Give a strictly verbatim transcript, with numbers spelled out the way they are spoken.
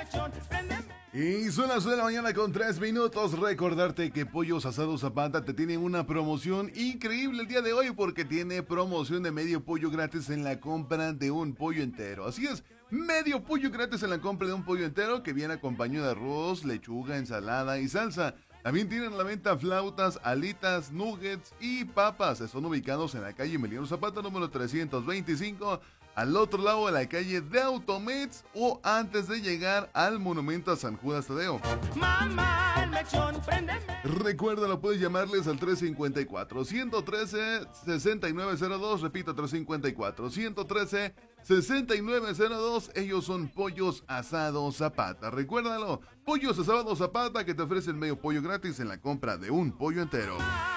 Y son las nueve de la mañana con tres minutos. Recordarte que Pollos Asados Zapata te tiene una promoción increíble el día de hoy, porque tiene promoción de medio pollo gratis en la compra de un pollo entero. Así es, medio pollo gratis en la compra de un pollo entero, que viene acompañado de arroz, lechuga, ensalada y salsa. También tienen a la venta flautas, alitas, nuggets y papas. Están ubicados en la calle Emiliano Zapata número trescientos veinticinco, al otro lado de la calle de Automets, o antes de llegar al monumento a San Judas Tadeo. Mamá, el mechón, préndeme. Recuerda, lo puedes llamarles al tres cinco cuatro, uno tres cero, seis nueve cero dos. Repito, tres cinco cuatro, uno tres cero, seis nueve cero dos. Ellos son Pollos Asados Zapata. Recuérdalo, Pollos Asados Zapata, que te ofrecen medio pollo gratis en la compra de un pollo entero.